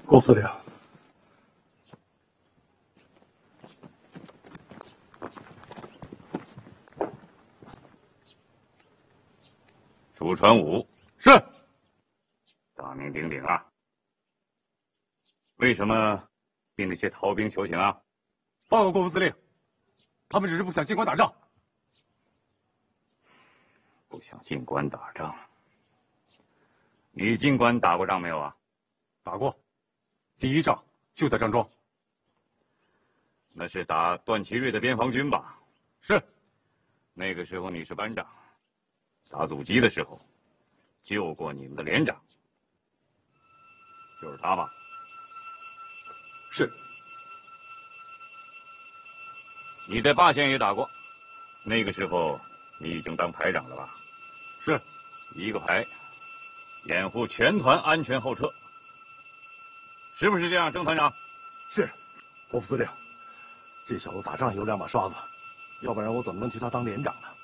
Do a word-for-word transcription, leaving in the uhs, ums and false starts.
郭司令， 朱传武是。 大名鼎鼎啊，为什么令那些逃兵求情啊？ 报告国副司令，他们只是不想进关打仗。 不想进关打仗。你进关打过仗没有啊？ 打过，第一仗就在张庄。 那是打段祺瑞的边防军吧？ 是。 那个时候你是班长，打阻击的时候救过你们的连长，就是他吧？ 是。 你在霸县也打过，那个时候你已经当排长了吧？ 是。 一个排，掩护全团安全后撤，是不是这样，郑团长？ 是。国副司令，这小子打仗有两把刷子，要不然我怎么能替他当连长呢？